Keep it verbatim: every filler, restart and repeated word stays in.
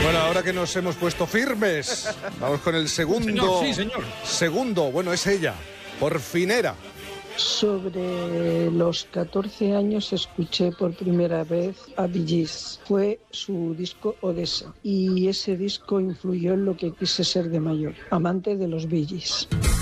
Bueno, ahora que nos hemos puesto firmes, vamos con el segundo. Señor, sí, señor. Segundo, bueno, es ella, por fin era. Sobre los catorce años escuché por primera vez a Bee Gees. Fue su disco Odessa y ese disco influyó en lo que quise ser de mayor, amante de los Bee Gees.